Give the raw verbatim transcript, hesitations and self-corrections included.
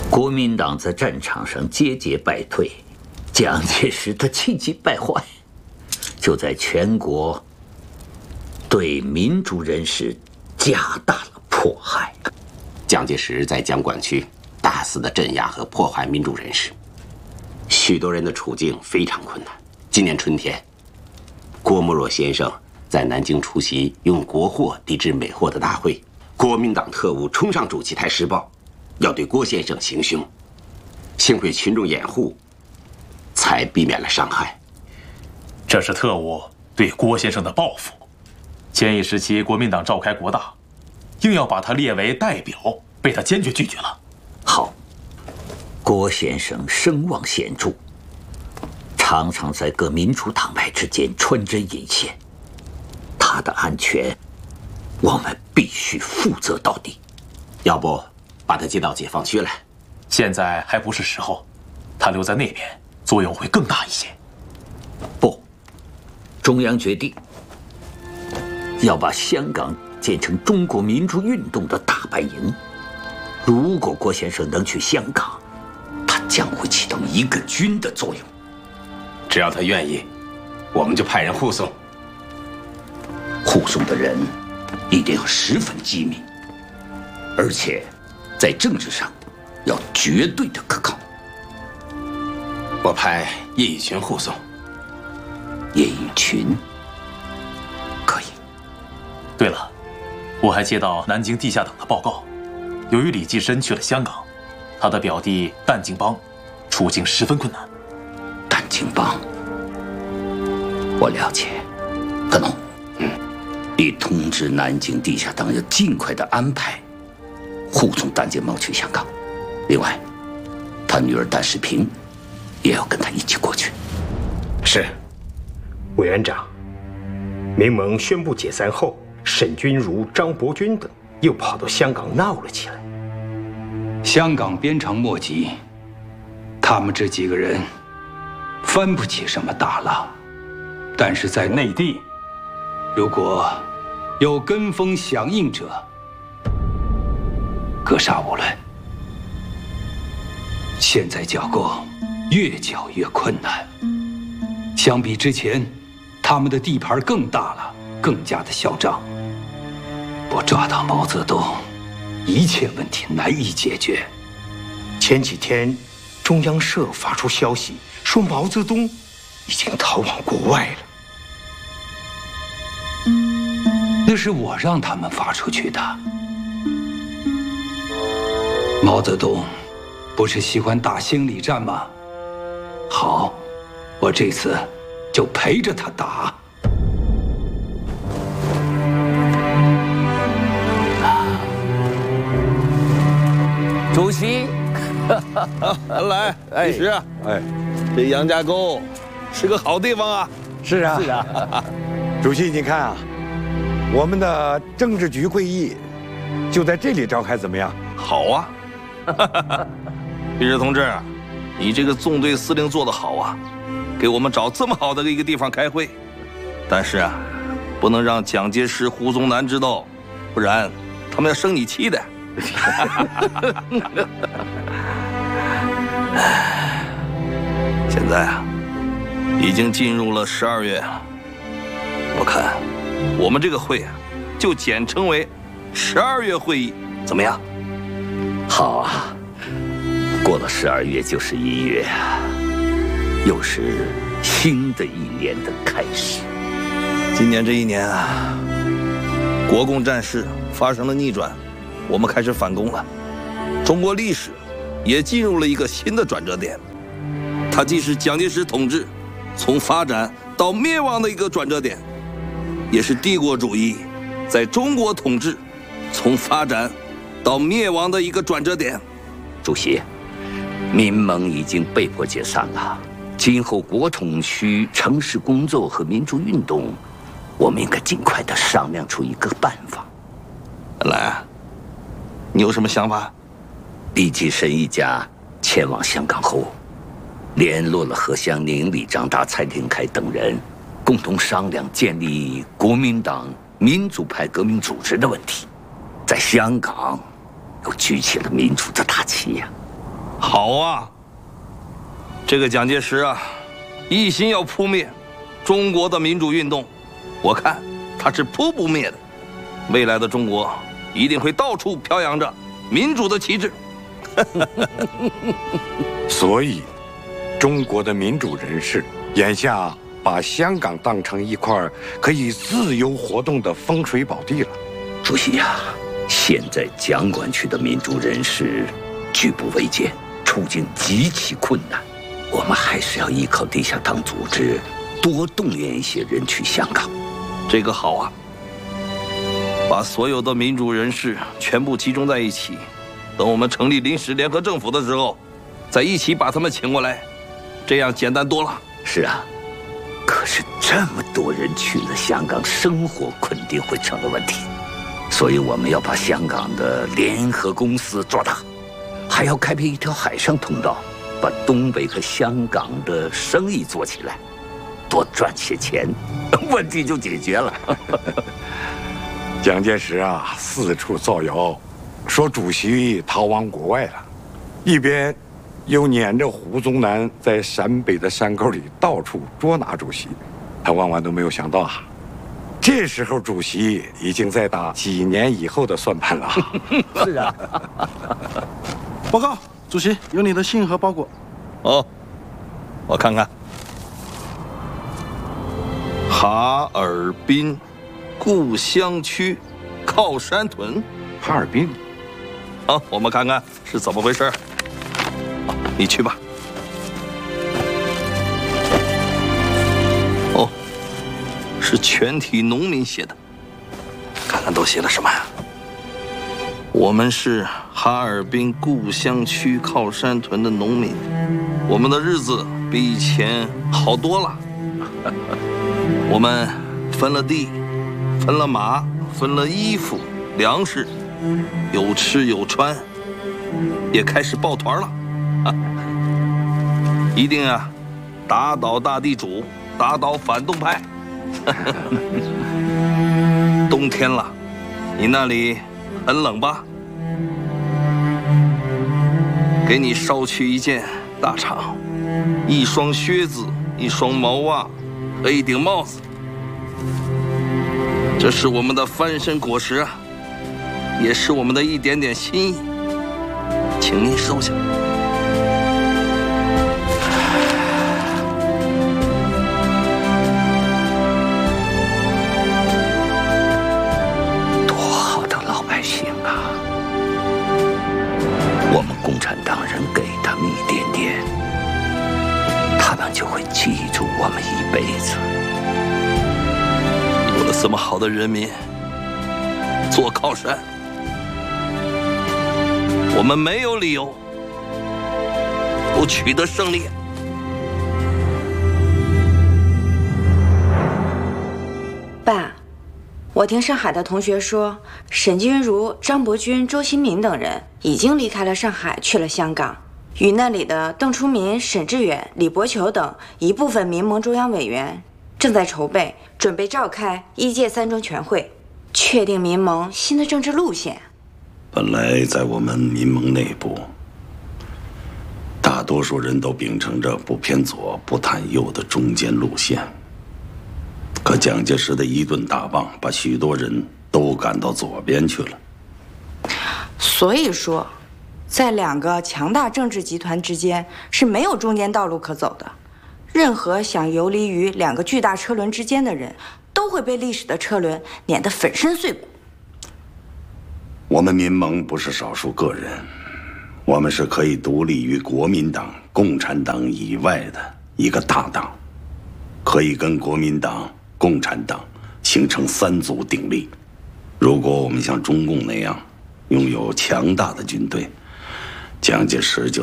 国民党在战场上节节败退，蒋介石他气急败坏，就在全国对民主人士加大了迫害。 蒋介石在蒋管区大肆的镇压和迫害民主人士，许多人的处境非常困难。今年春天，郭沫若先生在南京出席用国货抵制美货的大会，国民党特务冲上主席台施暴，要对郭先生行凶，幸亏群众掩护，才避免了伤害。 这是特务对郭先生的报复。建议时期国民党召开国大，硬要把他列为代表，被他坚决拒绝了。 好，郭先生声望显著，常常在各民主党派之间穿针引线，他的安全我们必须负责到底。 要不把他接到解放区来？ 现在还不是时候，他留在那边作用会更大一些。 不，中央决定要把香港建成中国民主运动的大本营。如果郭先生能去香港，他将会起到一个军的作用。 只要他愿意，我们就派人护送。 护送的人一定要十分机密，而且在政治上要绝对的可靠。 我派叶以群护送。 叶以群可以。 对了，我还接到南京地下党的报告，由于李济深去了香港，他的表弟但敬邦处境十分困难。 但敬邦，我了解。德农，嗯，你通知南京地下党要尽快的安排护送但敬邦去香港。另外，他女儿但世平也要跟他一起过去。 是，委员长。民盟宣布解散后，沈钧儒、张伯钧等又跑到香港闹了起来。 香港鞭长莫及，他们这几个人翻不起什么大浪。但是在内地，如果有跟风响应者，格杀勿论。现在剿共越剿越困难，相比之前，他们的地盘更大了，更加的嚣张。不抓到毛泽东，一切问题难以解决。 前几天，中央社发出消息说毛泽东已经逃往国外了。 那是我让他们发出去的。毛泽东不是喜欢打心理战吗？好，我这次就陪着他打。 主席， 来，律师，哎，这杨家沟是个好地方啊。 是啊， 是啊。 主席，你看啊，我们的政治局会议就在这里召开，怎么样？ 好啊。律师同志，你这个纵队司令做得好啊，给我们找这么好的一个地方开会。但是啊，不能让蒋介石、胡宗南知道，不然他们要生你气的。现在啊，已经进入了十二月，我看我们这个会啊，就简称为十二月会议，怎么样？ 好啊，过了十二月就是一月啊，又是新的一年的开始。 今年这一年啊，国共战事发生了逆转。我们开始反攻了，中国历史也进入了一个新的转折点，它既是蒋介石统治从发展到灭亡的一个转折点，也是帝国主义在中国统治从发展到灭亡的一个转折点。 主席，民盟已经被迫解散了，今后国统区城市工作和民主运动，我们应该尽快的商量出一个办法。 来，你有什么想法？ 李济深一家前往香港后，联络了何香凝、李长达、蔡廷锴等人，共同商量建立国民党民主派革命组织的问题。在香港，又举起了民主的大旗呀。 好啊，这个蒋介石啊，一心要扑灭中国的民主运动，我看他是扑不灭的。未来的中国一定会到处飘扬着民主的旗帜。 所以，中国的民主人士眼下把香港当成一块可以自由活动的风水宝地了。 主席呀、啊，现在蒋管区的民主人士举步维艰，处境极其困难。我们还是要依靠地下党组织，多动员一些人去香港。 这个好啊，把所有的民主人士全部集中在一起，等我们成立临时联合政府的时候，再一起把他们请过来，这样简单多了。 是啊，可是这么多人去了香港，生活肯定会成了问题。所以我们要把香港的联合公司做大，还要开辟一条海上通道，把东北和香港的生意做起来，多赚些钱，问题就解决了。 蒋介石啊，四处造谣，说主席逃亡国外了，一边又撵着胡宗南在陕北的山沟里到处捉拿主席。他万万都没有想到啊，这时候主席已经在打几年以后的算盘了。 是啊。 报告，主席，有你的信和包裹。 哦，我看看。哈尔滨故乡区靠山屯。 哈尔滨。 好，我们看看是怎么回事。你去吧。哦，是全体农民写的，看看都写了什么呀？我们是哈尔滨故乡区靠山屯的农民，我们的日子比以前好多了。我们分了地，分了马，分了衣服、粮食，有吃有穿，也开始抱团了。一定啊，打倒大地主，打倒反动派。冬天了，你那里很冷吧？给你捎去一件大氅，一双靴子，一双毛袜和一顶帽子。这是我们的翻身果实啊，也是我们的一点点心意，请您收下。 多好的老百姓啊！我们共产党人给他们一点点，他们就会记住我们一辈子。 有了这么好的人民做靠山，我们没有理由不取得胜利。 爸，我听上海的同学说，沈钧儒、张伯钧、周新民等人已经离开了上海，去了香港，与那里的邓初民、沈志远、李伯求等一部分民盟中央委员正在筹备，准备召开一届三中全会，确定民盟新的政治路线。 本来在我们民盟内部，大多数人都秉承着不偏左、不袒右的中间路线。可蒋介石的一顿大棒，把许多人都赶到左边去了。 所以说，在两个强大政治集团之间是没有中间道路可走的。任何想游离于两个巨大车轮之间的人，都会被历史的车轮碾得粉身碎骨。 我们民盟不是少数个人，我们是可以独立于国民党、共产党以外的一个大党，可以跟国民党、共产党形成三足鼎立。如果我们像中共那样拥有强大的军队，蒋介石就